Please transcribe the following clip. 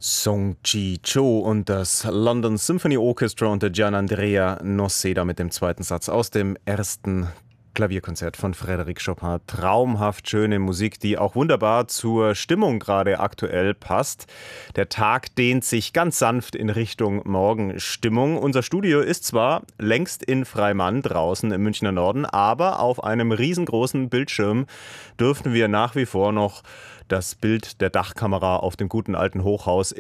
Song Ji-cho und das London Symphony Orchestra unter Gianandrea Noseda mit dem zweiten Satz aus dem ersten Klavierkonzert von Frédéric Chopin. Traumhaft schöne Musik, die auch wunderbar zur Stimmung gerade aktuell passt. Der Tag dehnt sich ganz sanft in Richtung Morgenstimmung. Unser Studio ist zwar längst in Freimann draußen im Münchner Norden, aber auf einem riesengroßen Bildschirm dürfen wir nach wie vor noch das Bild der Dachkamera auf dem guten alten Hochhaus